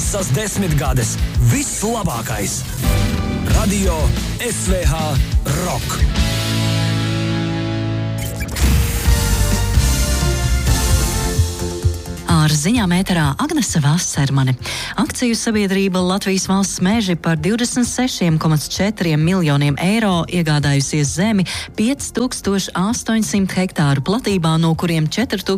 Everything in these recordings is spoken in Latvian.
Visas 10 gades vislabākais. Radio SVH Rock. Ar ziņām ēterā Agnese Vassermane. Akciju sabiedrība Latvijas valsts meži par 26,4 miljoniem eiro iegādājusies zemi 5800 hektāru platībā, no kuriem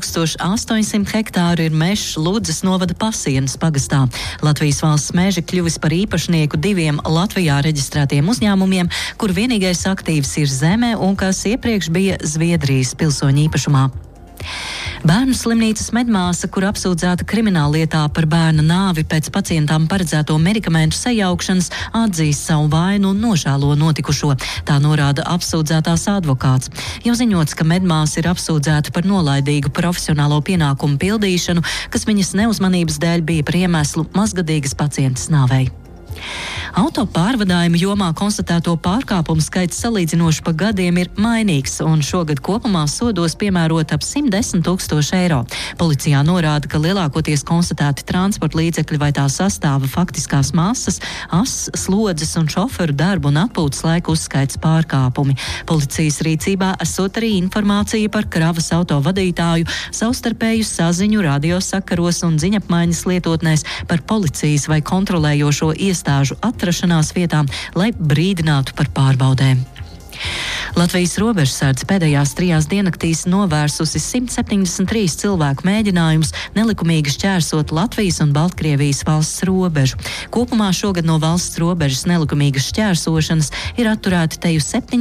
4800 hektāru ir mežs Ludzas novada Pasienas pagastā. Latvijas valsts meži kļuvis par īpašnieku 2 Latvijā reģistrētiem uzņēmumiem, kur vienīgais aktīvs ir zeme un kas iepriekš bija Zviedrijas pilsoņu īpašumā. Bērnu slimnīcas medmāsa, kur apsūdzēta krimināllietā par bērna nāvi pēc pacientām paredzēto medikamentu sajaukšanas, atzīst savu vainu un nožēlo notikušo. Tā norāda apsūdzētās advokāts. Jau ziņots, ka medmāsa ir apsūdzēta par nolaidīgu profesionālo pienākumu pildīšanu, kas viņas neuzmanības dēļ bija par iemeslu mazgadīgas pacientes nāvei. Auto pārvadājumu jomā konstatēto pārkāpumu skaits salīdzinoši pa gadiem ir mainīgs, un šogad kopumā sodos piemērot ap 110 000 eiro. Policijā norāda, ka lielākoties konstatēti transporta līdzekļi vai tā sastāva faktiskās masas, slodzes un šoferu darbu un atpūtas laika uzskaits pārkāpumi. Policijas rīcībā esot arī informācija par kravas auto vadītāju, savstarpēju saziņu radiosakaros un ziņapmaiņas lietotnēs par policijas vai kontrolējošo iestāžu atrašanās vietām, lai brīdinātu par pārbaudēm. Latvijas robežsardze pēdējās 3 diennaktīs novērsusi 173 cilvēku mēģinājumus nelikumīgi šķērsot Latvijas un Baltkrievijas valsts robežu. Kopumā šogad no valsts robežas nelikumīgas šķērsošanas ir atturēti teju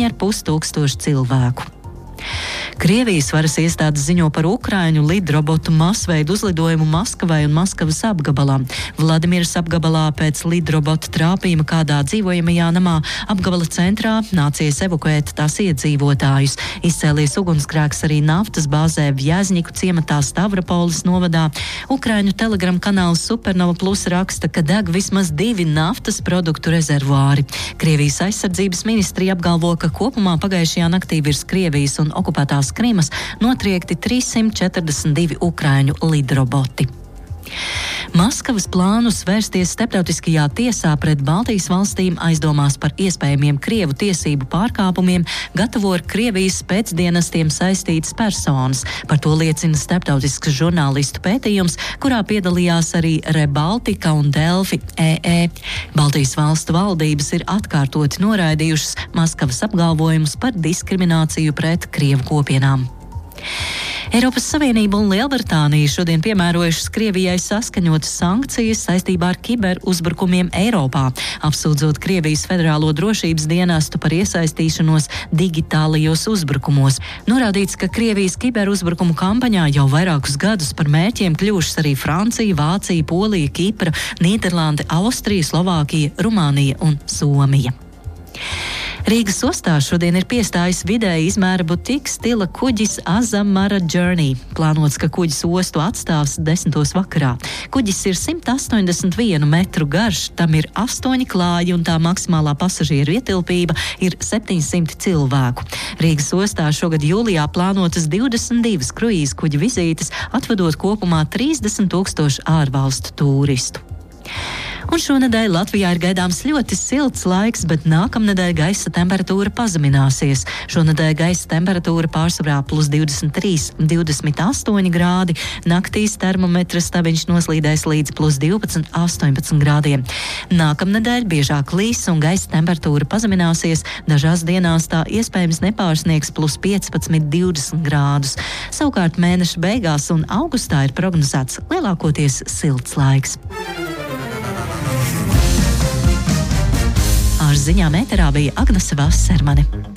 7500 cilvēku. Krievijas varas iestādes ziņo par Ukraiņu lidrobotu masveidu uzlidojumu Maskavai un Maskavas apgabalā. Vladimiras apgabalā pēc lidrobota trāpījuma kādā dzīvojamajā namā apgabala centrā nācies evakuēt tās iedzīvotājus. Izcēlies ugunsgrēks arī naftas bāzē Vjazņiku ciematā Stavropoles novadā. Ukraiņu telegram kanāls Supernova Plus raksta, ka deg vismaz 2 naftas produktu rezervuāri. Krievijas aizsardzības ministrija apgalvo, ka kopumā pagājušajā naktī virs Krievijas un okupētās Krimas notriekti 342 ukraiņu lidroboti. Maskavas plānus vērsties starptautiskajā tiesā pret Baltijas valstīm aizdomās par iespējamiem Krievu tiesību pārkāpumiem gatavo ar Krievijas spēcdienestiem saistītas personas. Par to liecina starptautisks žurnālistu pētījums, kurā piedalījās arī Rebaltika un Delfi EE. Baltijas valstu valdības ir atkārtoti noraidījušas Maskavas apgalvojumus par diskrimināciju pret Krievu kopienām. Eiropas Savienība un Lielbritānija šodien piemērojušas Krievijai saskaņotas sankcijas saistībā ar kiberuzbrukumiem Eiropā, apsūdzot Krievijas federālo drošības dienestu par iesaistīšanos digitālajos uzbrukumos. Norādīts, ka Krievijas kiberuzbrukumu kampaņā jau vairākus gadus par mērķiem kļuvušas arī Francija, Vācija, Polija, Kipra, Nīderlande, Austrija, Slovākija, Rumānija un Somija. Rīgas ostā šodien ir piestājis vidēja izmēra butika stila kuģis Azamara Journey. Plānots, ka kuģis ostu atstās 10. vakarā. Kuģis ir 181 metru garš, tam ir 8 klāji un tā maksimālā pasažieru ietilpība ir 700 cilvēku. Rīgas ostā šogad jūlijā plānotas 22 kruīzu kuģu vizītes, atvedot kopumā 30 000 ārvalstu tūristu. Un šonedēļ Latvijā ir gaidāms ļoti silts laiks, bet nākamnedēļ gaisa temperatūra pazemināsies. Šonedēļ gaisa temperatūra pārsvarā +23, 28 grādi, naktīs termometra stabiņš noslīdēs līdz +12, 18 grādiem. Nākamnedēļ biežāk līs un gaisa temperatūra pazemināsies, dažās dienās tā iespējams nepārsniegs +15, 20 grādus. Savukārt mēneša beigās un augustā ir prognozēts lielākoties silts laiks. Ar ziņām ēterā bija Agnese Vassermane.